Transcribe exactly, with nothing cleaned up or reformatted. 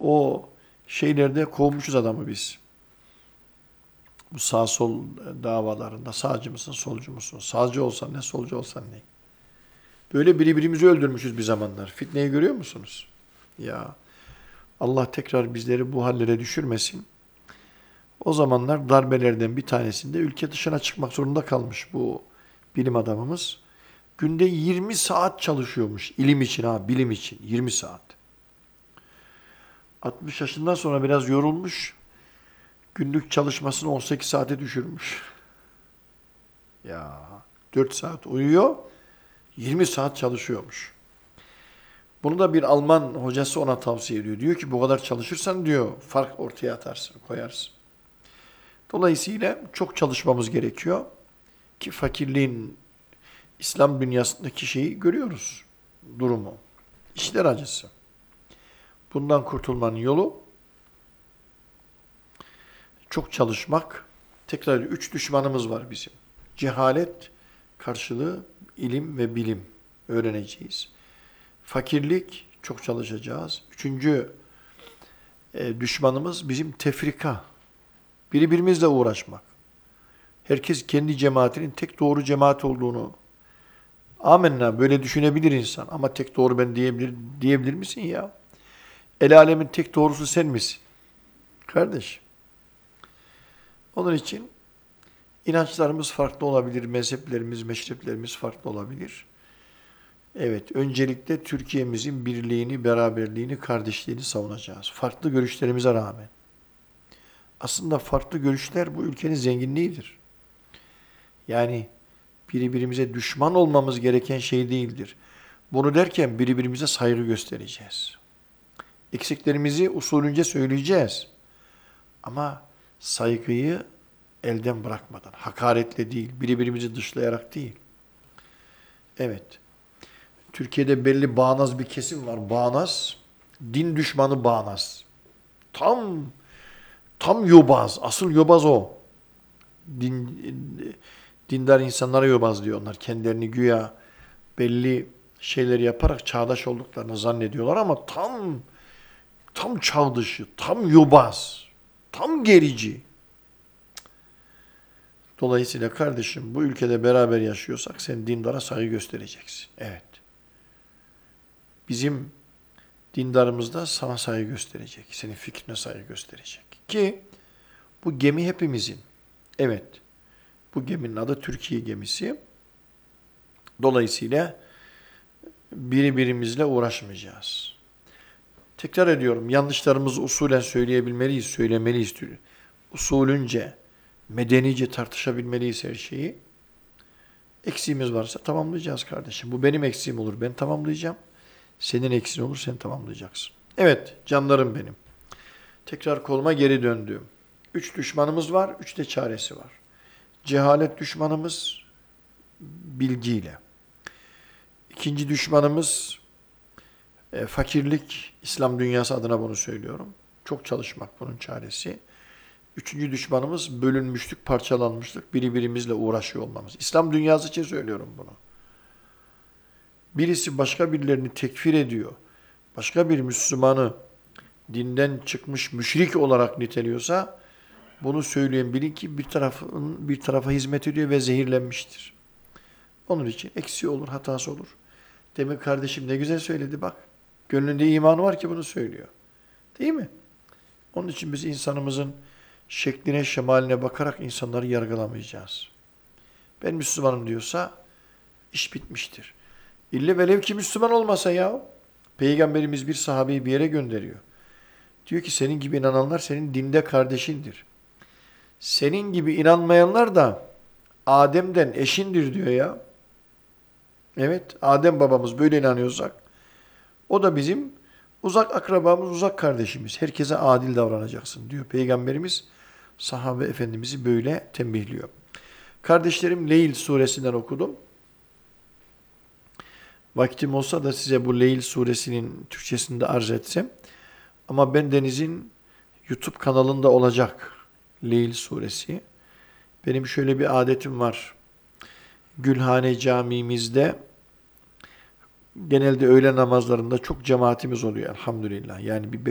O şeylerde kovmuşuz adamı biz. Bu sağ sol davalarında sağcı mısın, solcu musun? Sağcı olsan ne, solcu olsan ne? Böyle birbirimizi öldürmüşüz bir zamanlar. Fitneyi görüyor musunuz? Ya Allah tekrar bizleri bu hallere düşürmesin. O zamanlar darbelerden bir tanesinde ülke dışına çıkmak zorunda kalmış bu bilim adamımız. Günde yirmi saat çalışıyormuş ilim için ha, bilim için yirmi saat. altmış yaşından sonra biraz yorulmuş. Günlük çalışmasını on sekiz saate düşürmüş. Ya dört saat uyuyor, yirmi saat çalışıyormuş. Bunu da bir Alman hocası ona tavsiye ediyor. Diyor ki bu kadar çalışırsan diyor fark ortaya atarsın, koyarsın. Dolayısıyla çok çalışmamız gerekiyor ki fakirliğin İslam dünyasındaki şeyi görüyoruz, durumu. İşler acısı. Bundan kurtulmanın yolu çok çalışmak. Tekrar üç düşmanımız var bizim. Cehalet karşılığı ilim ve bilim öğreneceğiz. Fakirlik çok çalışacağız. Üçüncü e, düşmanımız bizim tefrika. Birbirimizle uğraşmak. Herkes kendi cemaatinin tek doğru cemaat olduğunu amenna böyle düşünebilir insan. Ama tek doğru ben diyebilir, diyebilir misin ya? El alemin tek doğrusu sen misin? Kardeş. Onun için inançlarımız farklı olabilir, mezheplerimiz, meşreplerimiz farklı olabilir. Evet, öncelikle Türkiye'mizin birliğini, beraberliğini, kardeşliğini savunacağız. Farklı görüşlerimize rağmen. Aslında farklı görüşler bu ülkenin zenginliğidir. Yani birbirimize düşman olmamız gereken şey değildir. Bunu derken birbirimize saygı göstereceğiz. Eksiklerimizi usulünce söyleyeceğiz. Ama saygıyı elden bırakmadan, hakaretle değil, birbirimizi dışlayarak değil. Evet, Türkiye'de belli bağnaz bir kesim var. Bağnaz, din düşmanı bağnaz. Tam, tam yobaz, asıl yobaz o. Din, dindar insanlara yobaz diyor onlar. Kendilerini güya belli şeyleri yaparak çağdaş olduklarını zannediyorlar ama tam, tam çağ dışı, tam yobaz, tam gerici. Dolayısıyla kardeşim bu ülkede beraber yaşıyorsak sen dindara saygı göstereceksin. Evet. Bizim dindarımız da sana saygı gösterecek. Senin fikrine saygı gösterecek. Ki bu gemi hepimizin. Evet. Bu geminin adı Türkiye gemisi. Dolayısıyla birbirimizle uğraşmayacağız. Tekrar ediyorum. Yanlışlarımızı usulen söyleyebilmeliyiz, söylemeliyiz. Usulünce, medenice tartışabilmeliyiz her şeyi. Eksiğimiz varsa tamamlayacağız kardeşim. Bu benim eksiğim olur, ben tamamlayacağım. Senin eksiğin olur, sen tamamlayacaksın. Evet, canlarım benim. Tekrar koluma geri döndüm. Üç düşmanımız var, üç de çaresi var. Cehalet düşmanımız bilgiyle. İkinci düşmanımız e, fakirlik. İslam dünyası adına bunu söylüyorum. Çok çalışmak bunun çaresi. Üçüncü düşmanımız bölünmüşlük, parçalanmışlık, birbirimizle uğraşıyor olmamız. İslam dünyası için söylüyorum bunu. Birisi başka birilerini tekfir ediyor, başka bir Müslümanı dinden çıkmış müşrik olarak niteliyorsa, bunu söyleyen bilin ki bir tarafın bir tarafa hizmet ediyor ve zehirlenmiştir. Onun için eksiği olur, hatası olur. Demin kardeşim ne güzel söyledi bak. Gönlünde imanı var ki bunu söylüyor. Değil mi? Onun için biz insanımızın şekline, şemaline bakarak insanları yargılamayacağız. Ben Müslümanım diyorsa iş bitmiştir. İlle velev ki Müslüman olmasa ya. Peygamberimiz bir sahabeyi bir yere gönderiyor. Diyor ki senin gibi inananlar senin dinde kardeşindir. Senin gibi inanmayanlar da Adem'den eşindir diyor ya. Evet, Adem babamız böyle inanıyorsak o da bizim uzak akrabamız, uzak kardeşimiz. Herkese adil davranacaksın diyor Peygamberimiz. Sahabe efendimizi böyle tembihliyor. Kardeşlerim Leyl suresinden okudum. Vaktim olsa da size bu Leyl suresinin Türkçesini de arz etsem. Ama bendenizin YouTube kanalında olacak Leyl suresi. Benim şöyle bir adetim var. Gülhane camimizde genelde öğle namazlarında çok cemaatimiz oluyor elhamdülillah. Yani bir